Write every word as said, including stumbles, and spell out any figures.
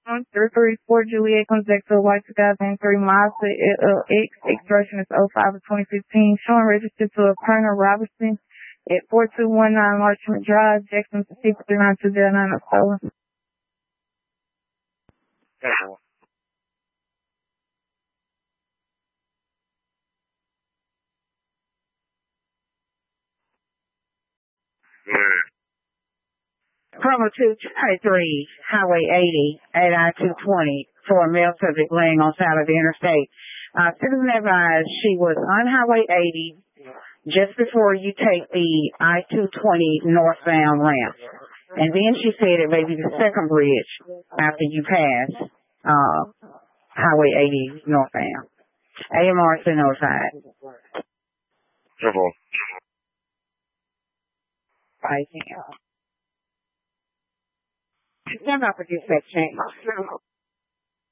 three three four Juliet comes back to a white two thousand three Mazda L X, extraction is oh five of twenty fifteen, showing registered to a Colonel Robertson at four two one nine Larchmont Drive, Jackson, Mississippi three nine two zero nine oh four. Promo two twenty-three, Highway eighty, eight I two twenty, for a male subject laying on side of the interstate. Uh, citizen advised she was on Highway eighty just before you take the I two twenty northbound ramp. And then she said it may be the second bridge after you pass uh, Highway eighty northbound. A M R has been notified. Trouble. Bye, Sam. Stand up for dispatch change.